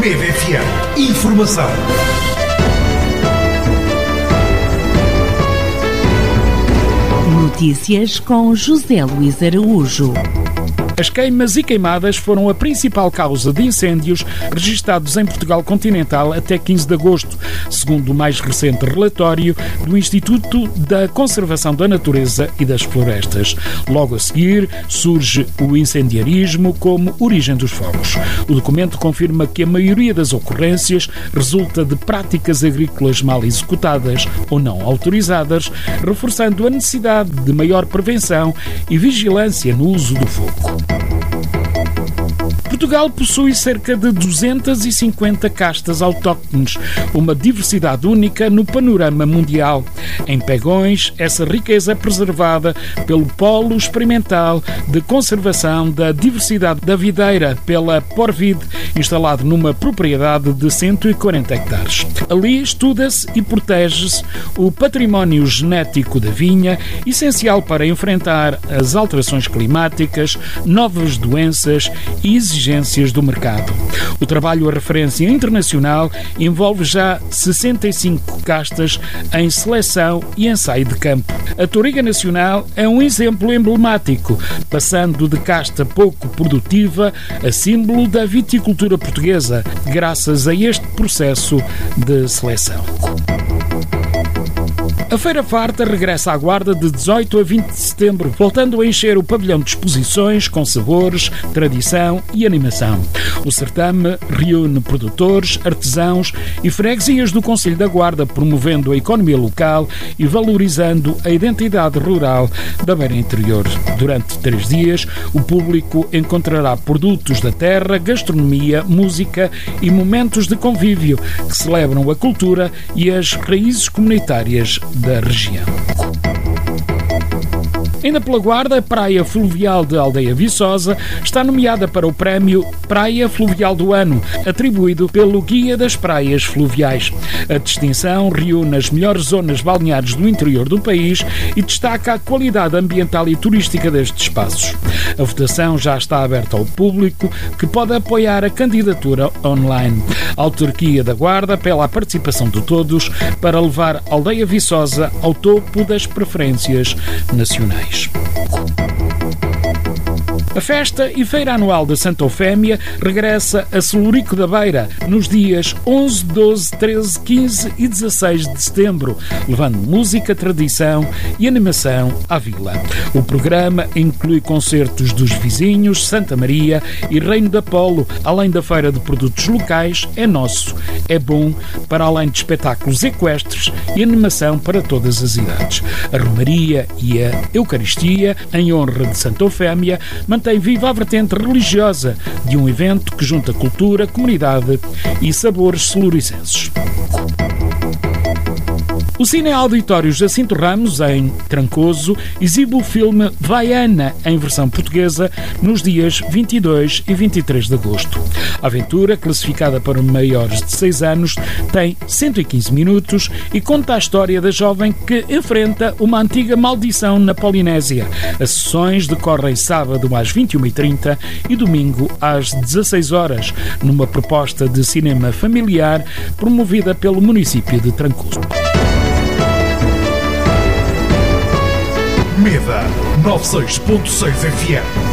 MEV FM. Informação. Notícias com José Luís Araújo. As queimas e queimadas foram a principal causa de incêndios registados em Portugal continental até 15 de agosto, segundo o mais recente relatório do Instituto da Conservação da Natureza e das Florestas. Logo a seguir, surge o incendiarismo como origem dos fogos. O documento confirma que a maioria das ocorrências resulta de práticas agrícolas mal executadas ou não autorizadas, reforçando a necessidade de maior prevenção e vigilância no uso do fogo. Portugal possui cerca de 250 castas autóctones, uma diversidade única no panorama mundial. Em Pegões, essa riqueza é preservada pelo Polo Experimental de Conservação da Diversidade da Videira, pela Porvid, instalado numa propriedade de 140 hectares. Ali estuda-se e protege-se o património genético da vinha, essencial para enfrentar as alterações climáticas, novas doenças e exigências do mercado. O trabalho a referência internacional envolve já 65 castas em seleção e ensaio de campo. A Touriga Nacional é um exemplo emblemático, passando de casta pouco produtiva a símbolo da viticultura portuguesa, graças a este processo de seleção. A Feira Farta regressa à Guarda de 18 a 20 de setembro, voltando a encher o pavilhão de exposições com sabores, tradição e animação. O certame reúne produtores, artesãos e freguesias do Concelho da Guarda, promovendo a economia local e valorizando a identidade rural da Beira Interior. Durante 3 dias, o público encontrará produtos da terra, gastronomia, música e momentos de convívio que celebram a cultura e as raízes comunitárias da região. Ainda pela Guarda, a Praia Fluvial de Aldeia Viçosa está nomeada para o prémio Praia Fluvial do Ano, atribuído pelo Guia das Praias Fluviais. A distinção reúne as melhores zonas balneares do interior do país e destaca a qualidade ambiental e turística destes espaços. A votação já está aberta ao público, que pode apoiar a candidatura online. A autarquia da Guarda apela à participação de todos para levar Aldeia Viçosa ao topo das preferências nacionais. A festa e feira anual da Santa Eufémia regressa a Celurico da Beira nos dias 11, 12, 13, 15 e 16 de setembro, levando música, tradição e animação à vila. O programa inclui concertos dos vizinhos, Santa Maria e Reino da Polo, além da feira de produtos locais É Nosso, É Bom, para além de espetáculos equestres e animação para todas as idades. A Romaria e a Eucaristia, em honra de Santa Eufémia, mantém viva a vertente religiosa de um evento que junta cultura, comunidade e sabores celuricenses. O Cine Auditório Jacinto Ramos, em Trancoso, exibe o filme Vaiana, em versão portuguesa, nos dias 22 e 23 de agosto. A aventura, classificada para maiores de 6 anos, tem 115 minutos e conta a história da jovem que enfrenta uma antiga maldição na Polinésia. As sessões decorrem sábado às 21h30 e domingo às 16 horas, numa proposta de cinema familiar promovida pelo município de Trancoso. MEVA 96.6 FM.